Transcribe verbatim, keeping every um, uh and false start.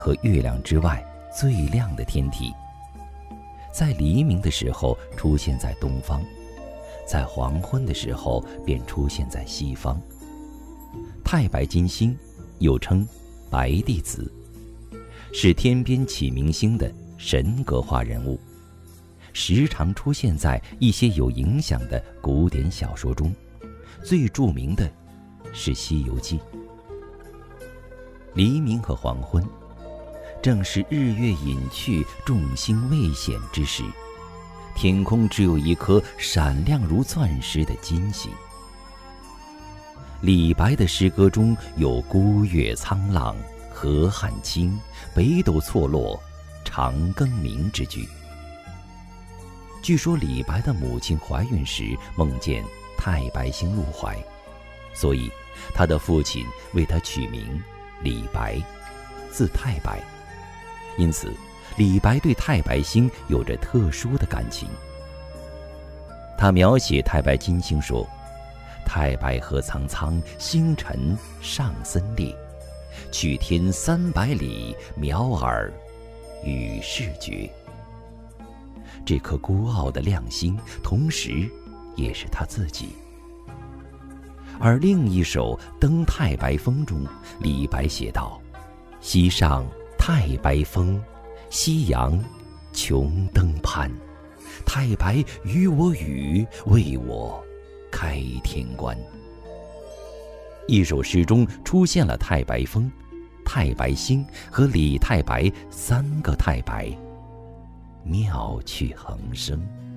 和月亮之外最亮的天体，在黎明的时候出现在东方，在黄昏的时候便出现在西方。太白金星又称白帝子，是天边启明星的神格化人物，时常出现在一些有影响的古典小说中，最著名的是《西游记》。黎明和黄昏正是日月隐去，众星未显之时，天空只有一颗闪亮如钻石的金星。李白的诗歌中有孤月苍浪，河汉清，北斗错落，长庚明之句。据说李白的母亲怀孕时梦见太白星入怀，所以他的父亲为他取名李白，字太白。因此李白对太白星有着特殊的感情。他描写太白金星说：太白河苍苍，星辰上森列，去天三百里，渺尔与世绝。这颗孤傲的亮星，同时也是他自己。而另一首《登太白峰》中，李白写道：西上太白峰，夕阳穷登攀，太白与我语，为我开天关。一首诗中出现了太白峰、太白星和李太白三个太白，妙趣横生。